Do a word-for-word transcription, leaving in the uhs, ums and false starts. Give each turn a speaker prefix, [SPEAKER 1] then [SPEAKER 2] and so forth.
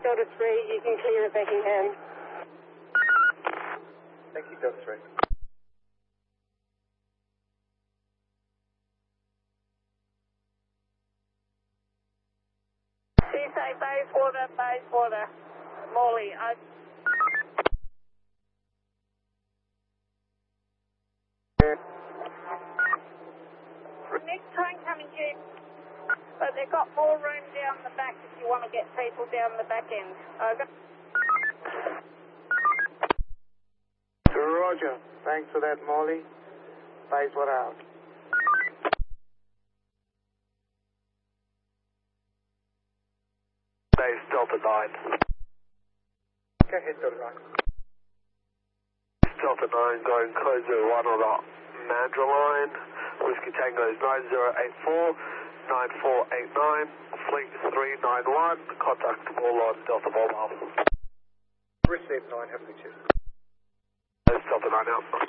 [SPEAKER 1] Delta three, you can clear at Beckingham.
[SPEAKER 2] Thank you, Delta three.
[SPEAKER 3] You say Bayswater, Bayswater. Morley, I... Next train coming due. But they've got more room down the back if you want to get people down the back end. Over.
[SPEAKER 2] Roger. Thanks for that, Morley. Bayswater out.
[SPEAKER 4] Base Delta nine.
[SPEAKER 2] Go ahead, Delta nine.
[SPEAKER 4] Delta nine going code zero one on the Mandra line. Whiskey Tango is nine zero eight four nine four eight nine. Fleet three nine one. Contact all on Delta Mobile.
[SPEAKER 2] Receive nine, have a good check.
[SPEAKER 4] Base Delta nine out.